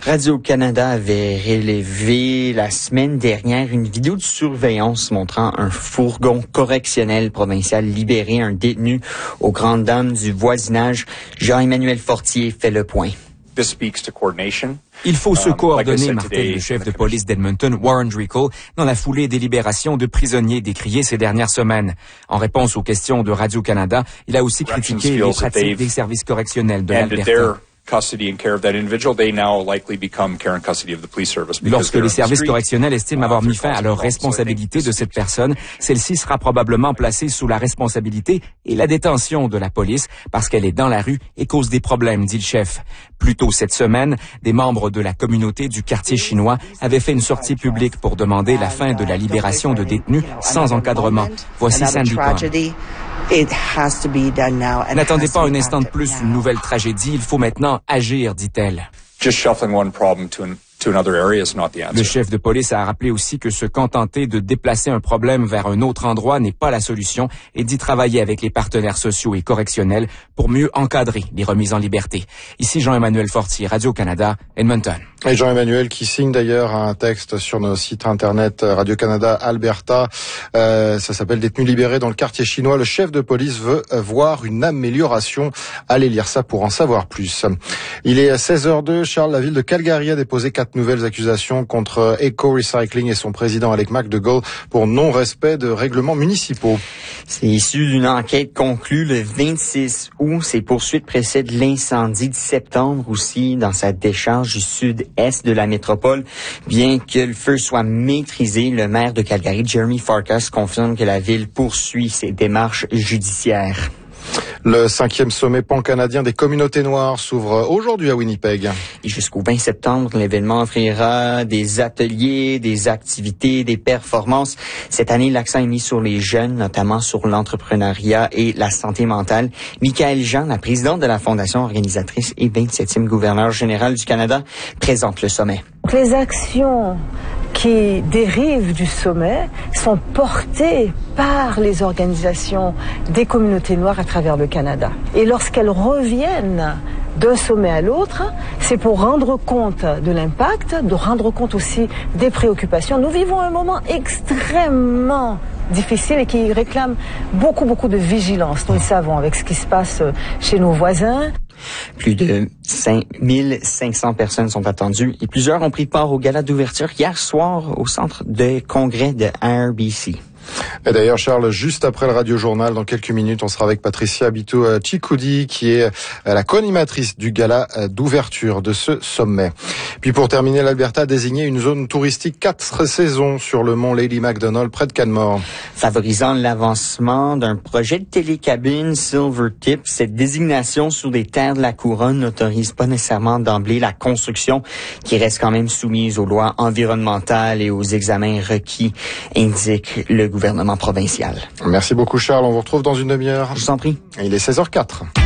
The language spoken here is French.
Radio-Canada avait relevé la semaine dernière une vidéo de surveillance montrant un fourgon correctionnel provincial libérer un détenu aux grandes dames du voisinage. Jean-Emmanuel Fortier fait le point. Il faut se coordonner, martèle le chef de police d'Edmonton, Warren Driscoll, dans la foulée des libérations de prisonniers décriées ces dernières semaines. En réponse aux questions de Radio-Canada, il a aussi critiqué les pratiques des services correctionnels de l'Alberta. Lorsque les services correctionnels estiment avoir mis fin à leur responsabilité de cette personne, celle-ci sera probablement placée sous la responsabilité et la détention de la police parce qu'elle est dans la rue et cause des problèmes, dit le chef. Plus tôt cette semaine, des membres de la communauté du quartier chinois avaient fait une sortie publique pour demander la fin de la libération de détenus sans encadrement. Voici Sandy Kwan. N'attendez pas un instant de plus une nouvelle tragédie, il faut maintenant agir, dit-elle. Le chef de police a rappelé aussi que se contenter de déplacer un problème vers un autre endroit n'est pas la solution et dit travailler avec les partenaires sociaux et correctionnels pour mieux encadrer les remises en liberté. Ici Jean-Emmanuel Fortier, Radio-Canada, Edmonton. Et Jean-Emmanuel qui signe d'ailleurs un texte sur nos sites internet Radio-Canada Alberta. Ça s'appelle Détenus libérés dans le quartier chinois. Le chef de police veut voir une amélioration. Allez lire ça pour en savoir plus. Il est 16h02. Charles, la ville de Calgary a déposé 4 nouvelles accusations contre Eco Recycling et son président Alec McDougall pour non-respect de règlements municipaux. C'est issu d'une enquête conclue le 26 août. Ces poursuites précèdent l'incendie de septembre aussi dans sa décharge du sud-est de la métropole. Bien que le feu soit maîtrisé, le maire de Calgary, Jeremy Farkas, confirme que la ville poursuit ses démarches judiciaires. Le 5e sommet pan-canadien des communautés noires s'ouvre aujourd'hui à Winnipeg. Et jusqu'au 20 septembre, l'événement offrira des ateliers, des activités, des performances. Cette année, l'accent est mis sur les jeunes, notamment sur l'entrepreneuriat et la santé mentale. Michaëlle Jean, la présidente de la Fondation organisatrice et 27e gouverneur général du Canada, présente le sommet. Les actions qui dérivent du sommet sont portées par les organisations des communautés noires à travers le Canada. Et lorsqu'elles reviennent d'un sommet à l'autre, c'est pour rendre compte de l'impact, de rendre compte aussi des préoccupations. Nous vivons un moment extrêmement difficile et qui réclame beaucoup de vigilance. Nous le savons avec ce qui se passe chez nos voisins. Plus de 5500 personnes sont attendues et plusieurs ont pris part au gala d'ouverture hier soir au centre de congrès de RBC. Et d'ailleurs, Charles, juste après le radio-journal, dans quelques minutes, on sera avec Patricia Bito-Chicoudi, qui est la co-animatrice du gala d'ouverture de ce sommet. Puis pour terminer, l'Alberta a désigné une zone touristique 4 saisons sur le mont Lady Macdonald, près de Canmore. Favorisant l'avancement d'un projet de télécabine Silvertip, cette désignation sur des terres de la couronne n'autorise pas nécessairement d'emblée la construction, qui reste quand même soumise aux lois environnementales et aux examens requis, indique le gouvernement provincial. Merci beaucoup Charles, on vous retrouve dans une demi-heure. Je vous en prie. Il est 16h04.